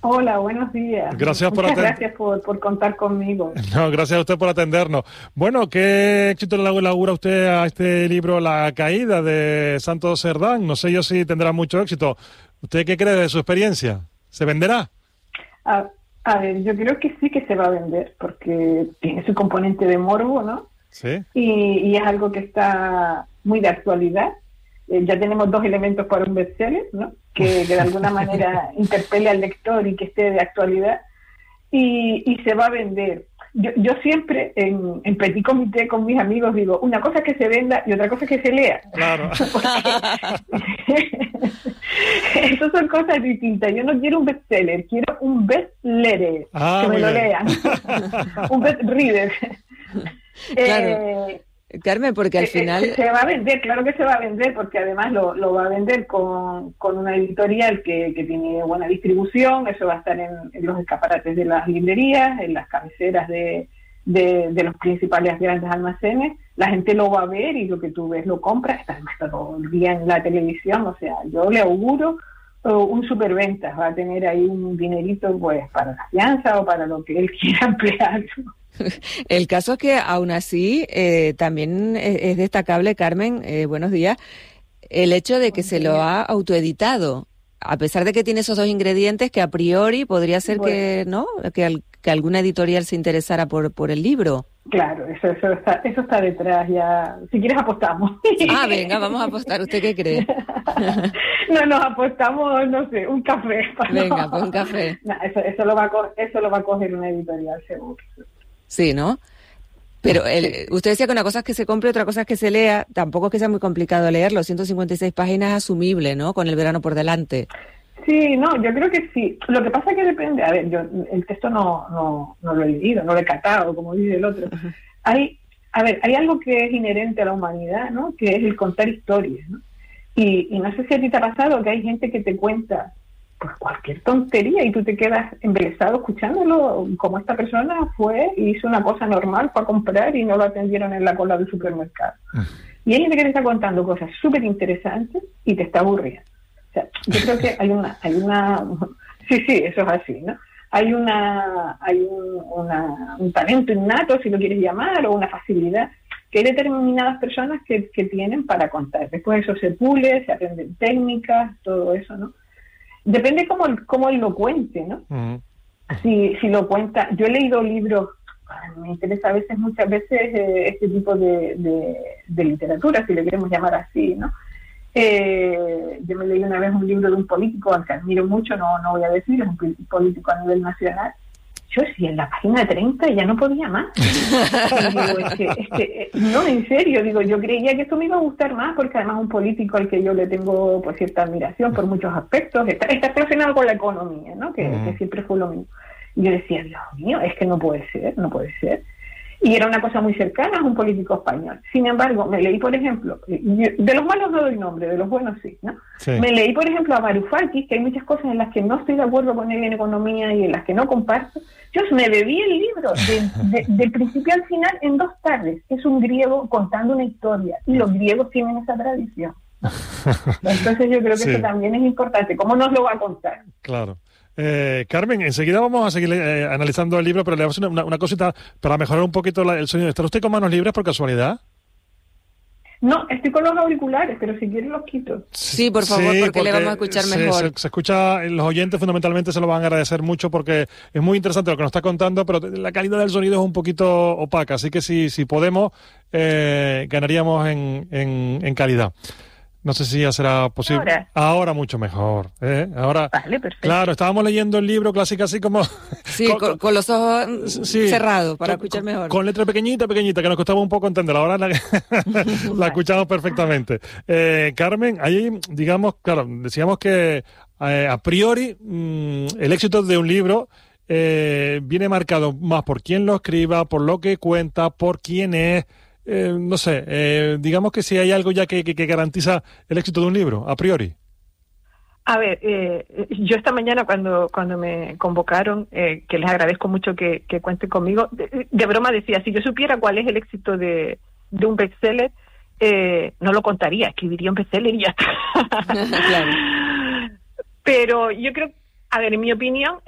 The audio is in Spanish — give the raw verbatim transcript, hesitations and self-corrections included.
Hola, buenos días. Gracias por Muchas atend- gracias por, por contar conmigo. No, gracias a usted por atendernos. Bueno, ¿qué éxito le augura usted a este libro La caída de Santos Cerdán? No sé yo si tendrá mucho éxito. ¿Usted qué cree de su experiencia? ¿Se venderá? A, a ver, yo creo que sí que se va a vender, porque tiene su componente de morbo, ¿no? Sí. Y, y es algo que está muy de actualidad. Eh, ya tenemos dos elementos para un bestseller, ¿no? Que, que de alguna manera interpele al lector y que esté de actualidad. Y, y se va a vender. Yo, yo siempre en, en petit comité con mis amigos digo, una cosa es que se venda y otra cosa es que se lea. Claro. Esas son cosas distintas. Yo no quiero un bestseller, quiero un bestletter, Ah, que me muy lo bien. lean. Un best reader. Claro. Eh, Carmen, porque al se, final... se, se va a vender, claro que se va a vender, porque además lo, lo va a vender con, con una editorial que, que tiene buena distribución. Eso va a estar en, en los escaparates de las librerías, en las cabeceras de, de, de los principales grandes almacenes. La gente lo va a ver y lo que tú ves lo compras. Está, está todo el día en la televisión. O sea, yo le auguro uh, un superventas. Va a tener ahí un dinerito pues para la fianza o para lo que él quiera emplear. El caso es que aún así eh, también es, es destacable, Carmen, eh, buenos días, el hecho de que se lo ha autoeditado, a pesar de que tiene esos dos ingredientes que a priori podría ser bueno. que no que, al, que alguna editorial se interesara por, por el libro. Claro, eso, eso, está, eso está detrás ya. Si quieres apostamos. Ah, venga, vamos a apostar. ¿Usted qué cree? No, nos apostamos, no sé, un café. Para venga, no. pues un café. No, eso, eso, lo va a co- eso lo va a coger una editorial, seguro. Sí, ¿no? Pero el, usted decía que una cosa es que se compre, otra cosa es que se lea. Tampoco es que sea muy complicado leerlo. ciento cincuenta y seis páginas es asumible, ¿no? Con el verano por delante. Sí, no, yo creo que sí. Lo que pasa es que depende. A ver, yo el texto no, no, no lo he leído, no lo he catado, como dice el otro. Uh-huh. Hay, a ver, hay algo que es inherente a la humanidad, ¿no? Que es el contar historias, ¿no? Y, y no sé si a ti te ha pasado que hay gente que te cuenta pues cualquier tontería y tú te quedas embelesado escuchándolo, como esta persona fue y hizo una cosa normal, fue a comprar y no lo atendieron en la cola del supermercado. Uh-huh. Y hay gente que te está contando cosas súper interesantes y te está aburriendo. O sea, yo creo que hay una, hay una, sí, sí, eso es así, ¿no? Hay una, hay un, una, un talento innato, si lo quieres llamar, o una facilidad que hay determinadas personas que, que tienen para contar. Después eso se pule, se aprenden técnicas, todo eso, ¿no? Depende cómo, cómo él lo cuente, ¿no? Uh-huh. Si, si lo cuenta, yo he leído libros, me interesa a veces, muchas veces, eh, este tipo de, de, de literatura, si le queremos llamar así, ¿no? Eh, yo me leí una vez un libro de un político al que admiro mucho, no, no voy a decir, es un político a nivel nacional. Yo sí, en la página treinta ya no podía más. Y digo, es que, es que, no, en serio, digo, yo creía que esto me iba a gustar más, porque además un político al que yo le tengo pues cierta admiración por muchos aspectos, está, está relacionado con la economía, ¿no? Que, mm. que siempre fue lo mismo. Y yo decía, Dios mío, es que no puede ser, no puede ser. Y era una cosa muy cercana a un político español. Sin embargo, me leí, por ejemplo, de los malos no doy nombre, de los buenos sí, ¿no? Sí. Me leí, por ejemplo, a Varoufakis, que hay muchas cosas en las que no estoy de acuerdo con él en economía y en las que no comparto. Yo me bebí el libro de, de, de principio al final en dos tardes. Es un griego contando una historia, y los griegos tienen esa tradición. Entonces yo creo que sí. Eso también es importante. ¿Cómo nos lo va a contar? Claro. Eh, Carmen, enseguida vamos a seguir eh, analizando el libro, pero le vamos a hacer una, una cosita para mejorar un poquito la, el sonido. ¿Está usted con manos libres por casualidad? No, estoy con los auriculares, pero si quiere los quito. Sí, por favor, sí, porque, porque le vamos a escuchar se, mejor. Se, se escucha, los oyentes fundamentalmente se lo van a agradecer mucho porque es muy interesante lo que nos está contando, pero la calidad del sonido es un poquito opaca, así que si, si podemos, eh, ganaríamos en, en, en calidad. No sé si ya será posible. Ahora, Ahora mucho mejor. ¿eh? Ahora, vale, perfecto. Claro, estábamos leyendo el libro clásico así como... Sí, con, con, con los ojos sí, cerrados para con, escuchar mejor. Con letra pequeñita, pequeñita, que nos costaba un poco entender. Ahora la, la escuchamos perfectamente. Eh, Carmen, ahí, digamos, claro, decíamos que eh, a priori mmm, el éxito de un libro eh, viene marcado más por quién lo escriba, por lo que cuenta, por quién es... Eh, no sé, eh, digamos que si hay algo ya que, que, que garantiza el éxito de un libro, a priori. A ver, eh, yo esta mañana cuando cuando me convocaron, eh, que les agradezco mucho que, que cuenten conmigo, de, de broma decía, si yo supiera cuál es el éxito de, de un bestseller, eh, no lo contaría, escribiría un bestseller y ya está. Claro. Pero yo creo, a ver, en mi opinión,